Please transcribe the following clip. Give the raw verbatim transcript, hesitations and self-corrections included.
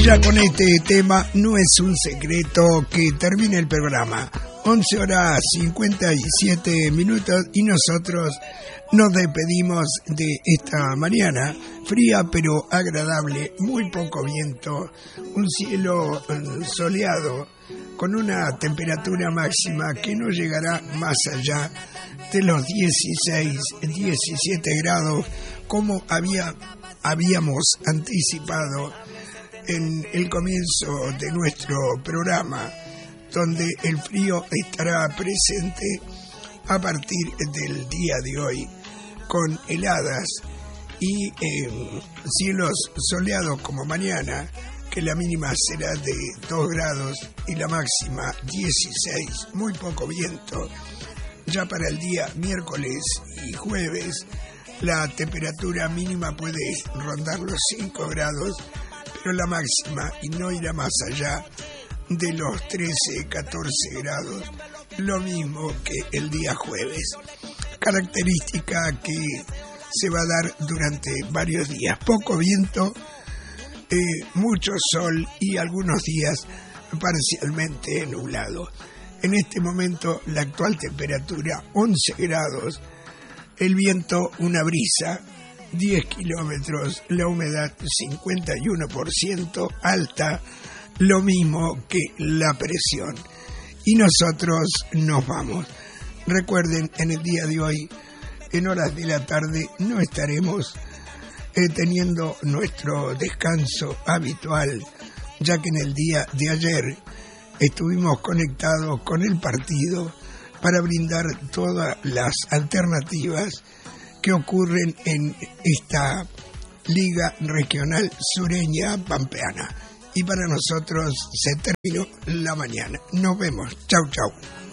Ya con este tema no es un secreto que termine el programa. once horas cincuenta y siete minutos y nosotros nos despedimos de esta mañana fría pero agradable, muy poco viento, un cielo soleado con una temperatura máxima que no llegará más allá de los dieciséis, diecisiete grados como había, habíamos anticipado en el comienzo de nuestro programa, donde el frío estará presente a partir del día de hoy, con heladas y eh, cielos soleados como mañana, que la mínima será de dos grados y la máxima dieciséis, muy poco viento. Ya para el día miércoles y jueves, la temperatura mínima puede rondar los cinco grados, pero la máxima y no irá más allá de los trece, catorce grados, lo mismo que el día jueves. Característica que se va a dar durante varios días. Poco viento, eh, mucho sol y algunos días parcialmente nublado. En este momento la actual temperatura once grados, el viento una brisa, diez kilómetros, la humedad cincuenta y uno por ciento, alta, lo mismo que la presión. Y nosotros nos vamos. Recuerden, en el día de hoy, en horas de la tarde, no estaremos eh, teniendo nuestro descanso habitual, ya que en el día de ayer estuvimos conectados con el partido para brindar todas las alternativas que ocurren en esta Liga Regional Sureña Pampeana. Y para nosotros se terminó la mañana. Nos vemos. Chau, chau.